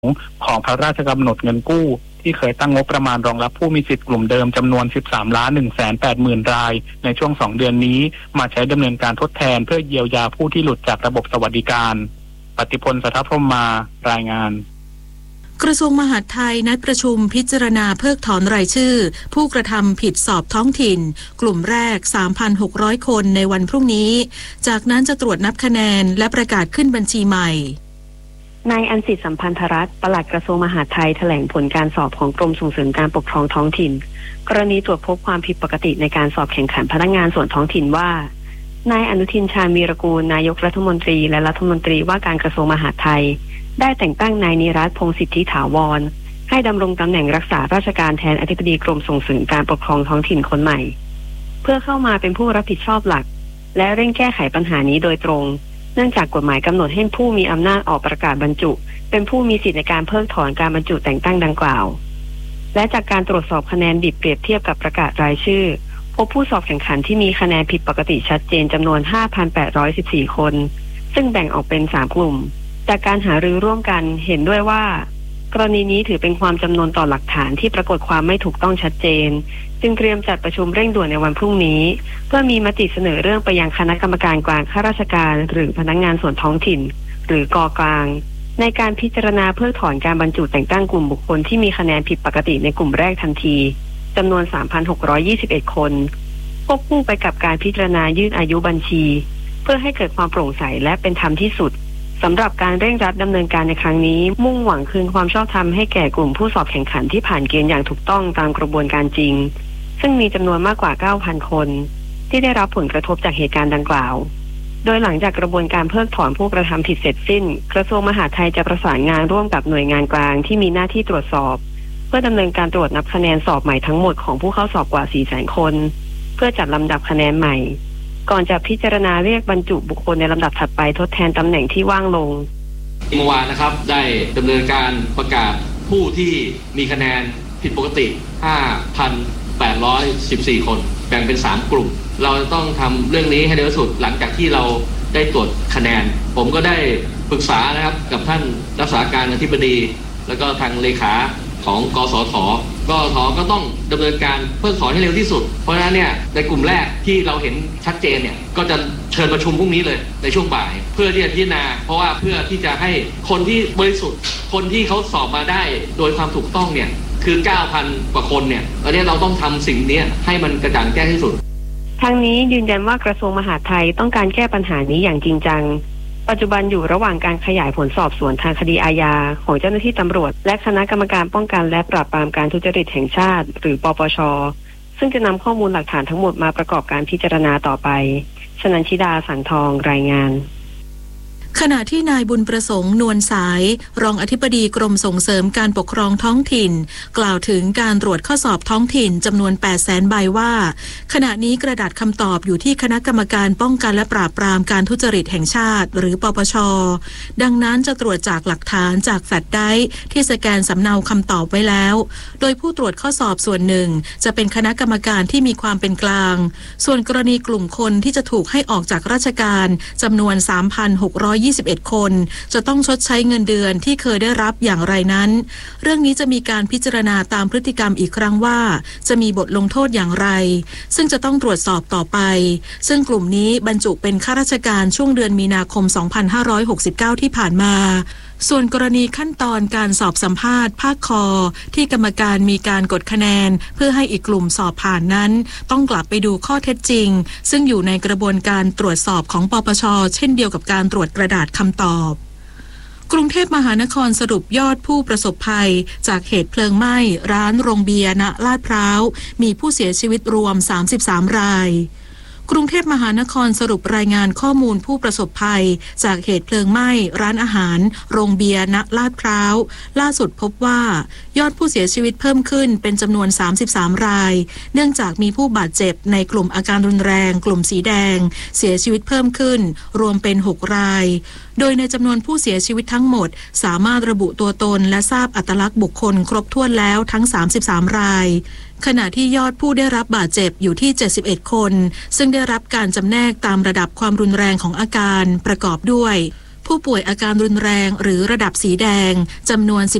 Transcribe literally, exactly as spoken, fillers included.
ของพระราชกำหนดเงินกู้ที่เคยตั้งงบประมาณรองรับผู้มีสิทธิ์กลุ่มเดิมจำนวน สิบสามล้านหนึ่งแสนแปดหมื่น รายในช่วงสองเดือนนี้มาใช้ดำเนินการทดแทนเพื่อเยียวยาผู้ที่หลุดจากระบบสวัสดิการปฏิพล สัทธพรหมมารายงานกระทรวงมหาดไทยนัดประชุมพิจารณาเพิกถอนรายชื่อผู้กระทำผิดสอบท้องถิ่นกลุ่มแรก สามพันหกร้อย คนในวันพรุ่งนี้จากนั้นจะตรวจนับคะแนนและประกาศขึ้นบัญชีใหม่นายอัญสิทธิ์สัมพันธรัตน์ปลัดกระทรวงมหาดไทยแถลงผลการสอบของกรมส่งเสริมการปกครองท้องถิ่นกรณีตรวจพบความผิดปกติในการสอบแข่งขันพนักงานส่วนท้องถิ่นว่านายอนุทินชาญวีรกูลนายกรัฐมนตรีและรัฐมนตรีว่าการกระทรวงมหาดไทยได้แต่งตั้งนายนิรัตน์พงษ์สิทธิถาวรให้ดำรงตำแหน่งรักษาราชการแทนอธิบดีกรมส่งเสริมการปกครองท้องถิ่นคนใหม่เพื่อเข้ามาเป็นผู้รับผิดชอบหลักและเร่งแก้ไขปัญหานี้โดยตรงเนื่องจากกฎหมายกำหนดให้ผู้มีอำนาจออกประกาศบรรจุเป็นผู้มีสิทธิในการเพิกถอนการบรรจุแต่งตั้งดังกล่าวและจากการตรวจสอบคะแนนดิบเปรียบเทียบกับประกาศรายชื่อพบผู้สอบแข่งขันที่มีคะแนนผิดปกติชัดเจนจำนวน ห้าพันแปดร้อยสิบสี่ คนซึ่งแบ่งออกเป็นสามกลุ่มจากการหารือร่วมกันเห็นด้วยว่ากรณีนี้ถือเป็นความจำนวนต่อหลักฐานที่ปรากฏความไม่ถูกต้องชัดเจนจึงเตรียมจัดประชุมเร่งด่วนในวันพรุ่งนี้เพื่อมีมติเสนอเรื่องไปยังคณะกรรมการกลางข้าราชการหรือพนักงานส่วนท้องถิ่นหรือกกลางในการพิจารณาเพิกถอนการบรรจุแต่งตั้งกลุ่มบุคคลที่มีคะแนนผิดปกติในกลุ่มแรกทันทีจำนวน สามพันหกร้อยยี่สิบเอ็ด คนควบคู่ไปกับการพิจารณายืดอายุบัญชีเพื่อให้เกิดความโปร่งใสและเป็นธรรมที่สุดสำหรับการเร่งรัดดำเนินการในครั้งนี้มุ่งหวังคืนความชอบธรรมให้แก่กลุ่มผู้สอบแข่งขันที่ผ่านเกณฑ์อย่างถูกต้องตามกระบวนการจริงซึ่งมีจำนวนมากกว่า เก้าพัน คนที่ได้รับผลกระทบจากเหตุการณ์ดังกล่าวโดยหลังจากกระบวนการเพิกถอนผู้กระทำผิดเสร็จสิ้นกระทรวงมหาดไทยจะประสานงานร่วมกับหน่วยงานกลางที่มีหน้าที่ตรวจสอบเพื่อดำเนินการตรวจนับคะแนนสอบใหม่ทั้งหมดของผู้เข้าสอบกว่า สี่แสน คนเพื่อจัดลำดับคะแนนใหม่ก่อนจะพิจารณาเรียกบรรจุบุคคลในลำดับถัดไปทดแทนตำแหน่งที่ว่างลงเมื่อวานนะครับได้ดำเนินการประกาศผู้ที่มีคะแนนผิดปกติ ห้าพันแปดร้อยสิบสี่ คนแบ่งเป็นสามกลุ่มเราต้องทำเรื่องนี้ให้เร็วที่สุดหลังจากที่เราได้ตรวจคะแนนผมก็ได้ปรึกษานะครับกับท่านรักษาการอธิบดีแล้วก็ทางเลขาของกสทกสทก็ต้องดำเนินการเพิกถอนให้เร็วที่สุดเพราะฉะนั้นเนี่ยในกลุ่มแรกที่เราเห็นชัดเจนเนี่ยก็จะเชิญประชุมพรุ่งนี้เลยในช่วงบ่ายเพื่อที่จะพิจารณาเพราะว่าเพื่อที่จะให้คนที่บริสุทธิ์คนที่เขาสอบมาได้โดยความถูกต้องเนี่ยคือ เก้าพัน กว่าคนเนี่ยตอนนี้เราต้องทำสิ่งนี้ให้มันกระจ่างแจ้งที่สุดทางนี้ยืนยันว่ากระทรวงมหาดไทยต้องการแก้ปัญหานี้อย่างจริงจังปัจจุบันอยู่ระหว่างการขยายผลสอบสวนทางคดีอาญาของเจ้าหน้าที่ตำรวจและคณะกรรมการป้องกันและปราบปรามการทุจริตแห่งชาติหรือปปช.ซึ่งจะนำข้อมูลหลักฐานทั้งหมดมาประกอบการพิจารณาต่อไปชนันชิดาสังทองรายงานขณะที่นายบุญประสงค์นวลสายรองอธิบดีกรมส่งเสริมการปกครองท้องถิ่นกล่าวถึงการตรวจข้อสอบท้องถิ่นจำนวน แปดแสน ใบว่าขณะนี้กระดาษคำตอบอยู่ที่คณะกรรมการป้องกันและปราบปรามการทุจริตแห่งชาติหรือปปช.ดังนั้นจะตรวจจากหลักฐานจากแฟลชไดรฟ์ที่สแกนสำเนาคำตอบไว้แล้วโดยผู้ตรวจข้อสอบส่วนหนึ่งจะเป็นคณะกรรมการที่มีความเป็นกลางส่วนกรณีกลุ่มคนที่จะถูกให้ออกจากราชการจำนวน สามพันหกร้อยยี่สิบเอ็ด คนจะต้องชดใช้เงินเดือนที่เคยได้รับอย่างไรนั้นเรื่องนี้จะมีการพิจารณาตามพฤติกรรมอีกครั้งว่าจะมีบทลงโทษอย่างไรซึ่งจะต้องตรวจสอบต่อไปซึ่งกลุ่มนี้บรรจุเป็นข้าราชการช่วงเดือนมีนาคมสองพันห้าร้อยหกสิบเก้าที่ผ่านมาส่วนกรณีขั้นตอนการสอบสัมภาษณ์ภาคคอที่กรรมการมีการกดคะแนนเพื่อให้อีกกลุ่มสอบผ่านนั้นต้องกลับไปดูข้อเท็จจริงซึ่งอยู่ในกระบวนการตรวจสอบของปปช.เช่นเดียวกับการตรวจกระดาษคำตอบกรุงเทพมหานครสรุปยอดผู้ประสบภัยจากเหตุเพลิงไหม้ร้านโรงเบียร์ณลาดพร้าวมีผู้เสียชีวิตรวมสามสิบสามรายกรุงเทพมหานครสรุปรายงานข้อมูลผู้ประสบภัยจากเหตุเพลิงไหม้ร้านอาหารโรงเบียร์ณลาดพร้าวล่าสุดพบว่ายอดผู้เสียชีวิตเพิ่มขึ้นเป็นจำนวนสามสิบสามรายเนื่องจากมีผู้บาดเจ็บในกลุ่มอาการรุนแรงกลุ่มสีแดงเสียชีวิตเพิ่มขึ้นรวมเป็นหกรายโดยในจำนวนผู้เสียชีวิตทั้งหมดสามารถระบุตัวตนและทราบอัตลักษณ์บุคคลครบถ้วนแล้วทั้งสามสิบสามรายขณะที่ยอดผู้ได้รับบาดเจ็บอยู่ที่เจ็ดสิบเอ็ดคนซึ่งได้รับการจำแนกตามระดับความรุนแรงของอาการประกอบด้วยผู้ป่วยอาการรุนแรงหรือระดับสีแดงจำนวน